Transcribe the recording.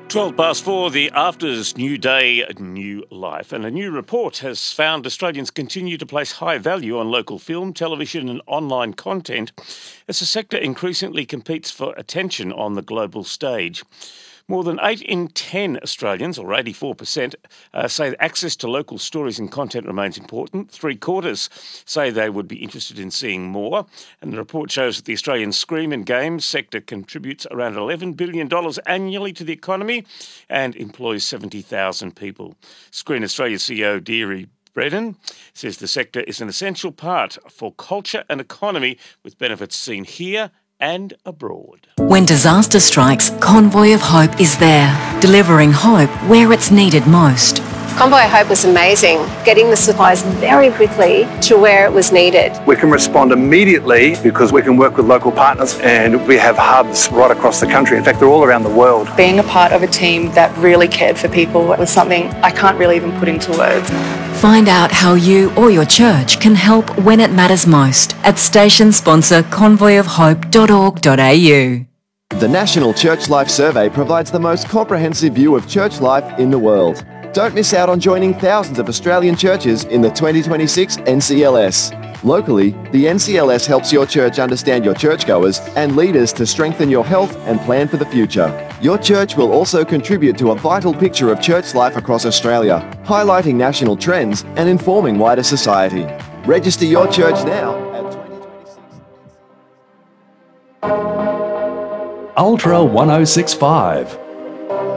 4:12, the Afters, new day, new life. And a new report has found Australians continue to place high value on local film, television and online content as the sector increasingly competes for attention on the global stage. More than 8 in 10 Australians, or 84%, say that access to local stories and content remains important. 3/4 say they would be interested in seeing more. And the report shows that the Australian screen and games sector contributes around $11 billion annually to the economy and employs 70,000 people. Screen Australia CEO Deirdre Bredin says the sector is an essential part for culture and economy, with benefits seen here and abroad. When disaster strikes, Convoy of Hope is there, delivering hope where it's needed most. Convoy of Hope was amazing, getting the supplies very quickly to where it was needed. We can respond immediately because we can work with local partners, and we have hubs right across the country. In fact, they're all around the world. Being a part of a team that really cared for people was something I can't really even put into words. Find out how you or your church can help when it matters most at station sponsor convoyofhope.org.au. The National Church Life Survey provides the most comprehensive view of church life in the world. Don't miss out on joining thousands of Australian churches in the 2026 NCLS. Locally, the NCLS helps your church understand your churchgoers and leaders to strengthen your health and plan for the future. Your church will also contribute to a vital picture of church life across Australia, highlighting national trends and informing wider society. Register your church now at 2026. Ultra 1065.